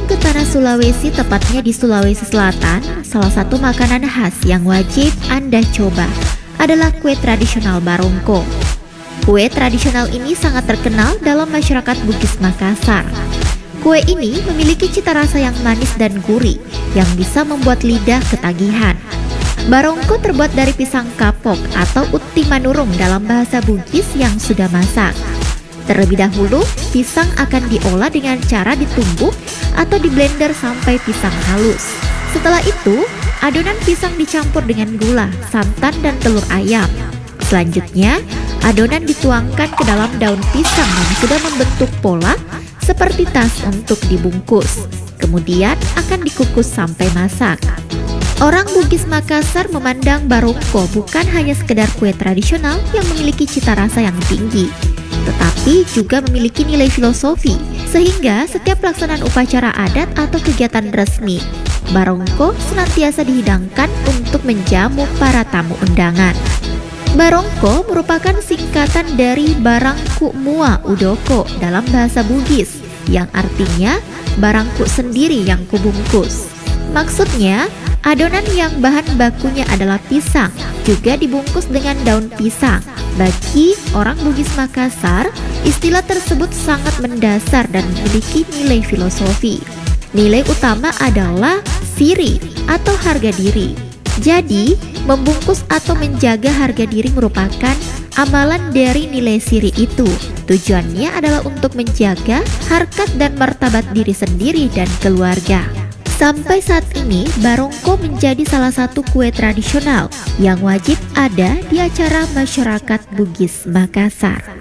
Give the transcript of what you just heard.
ke tanah Sulawesi, tepatnya di Sulawesi Selatan, salah satu makanan khas yang wajib Anda coba adalah kue tradisional barongko. Kue tradisional ini sangat terkenal dalam masyarakat Bugis Makassar. Kue ini memiliki cita rasa yang manis dan gurih yang bisa membuat lidah ketagihan. Barongko terbuat dari pisang kapok atau uti manurung dalam bahasa Bugis yang sudah masak. Terlebih dahulu, pisang akan diolah dengan cara ditumbuk atau diblender sampai pisang halus. Setelah itu, adonan pisang dicampur dengan gula, santan, dan telur ayam. Selanjutnya, adonan dituangkan ke dalam daun pisang yang sudah membentuk pola seperti tas untuk dibungkus. Kemudian akan dikukus sampai masak. Orang Bugis Makassar memandang barongko bukan hanya sekedar kue tradisional yang memiliki cita rasa yang tinggi, tetapi juga memiliki nilai filosofi, sehingga setiap pelaksanaan upacara adat atau kegiatan resmi, barongko senantiasa dihidangkan untuk menjamu para tamu undangan. Barongko merupakan singkatan dari Barangku Mua Udoko dalam bahasa Bugis, yang artinya barangku sendiri yang kubungkus. Maksudnya, adonan yang bahan bakunya adalah pisang, juga dibungkus dengan daun pisang. Bagi orang Bugis Makassar, istilah tersebut sangat mendasar dan memiliki nilai filosofi. Nilai utama adalah siri atau harga diri. Jadi, membungkus atau menjaga harga diri merupakan amalan dari nilai siri itu. Tujuannya adalah untuk menjaga harkat dan martabat diri sendiri dan keluarga. Sampai saat ini, barongko menjadi salah satu kue tradisional yang wajib ada di acara masyarakat Bugis Makassar.